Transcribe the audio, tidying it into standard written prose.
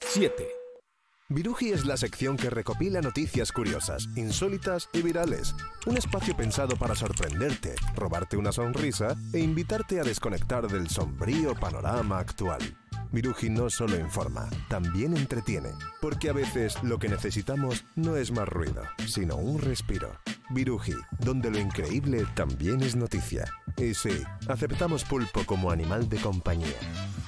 7. Viruji es la sección que recopila noticias curiosas, insólitas y virales. Un espacio pensado para sorprenderte, robarte una sonrisa e invitarte a desconectar del sombrío panorama actual. Viruji no solo informa, también entretiene, porque a veces lo que necesitamos no es más ruido, sino un respiro. Viruji, donde lo increíble también es noticia. Y sí, aceptamos pulpo como animal de compañía.